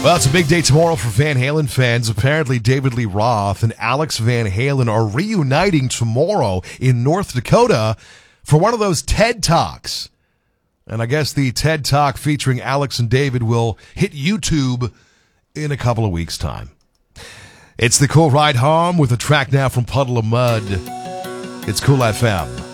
Well, it's a big day tomorrow for Van Halen fans. Apparently, David Lee Roth and Alex Van Halen are reuniting tomorrow in North Dakota for one of those TED Talks. And I guess the TED Talk featuring Alex and David will hit YouTube in a couple of weeks' time. It's the Cool Ride Home with a track now from Puddle of Mudd. It's Cool FM.